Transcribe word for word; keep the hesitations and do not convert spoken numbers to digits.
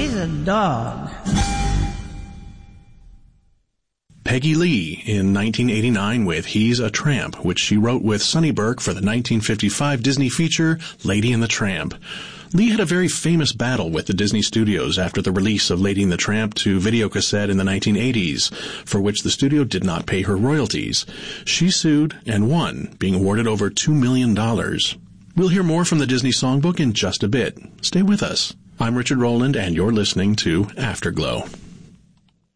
She's a dog. Peggy Lee in nineteen eighty-nine with He's a Tramp, which she wrote with Sonny Burke for the nineteen fifty-five Disney feature Lady and the Tramp. Lee had a very famous battle with the Disney Studios after the release of Lady and the Tramp to videocassette in the nineteen eighties, for which the studio did not pay her royalties. She sued and won, being awarded over two million dollars. We'll hear more from the Disney Songbook in just a bit. Stay with us. I'm Richard Rowland, and you're listening to Afterglow.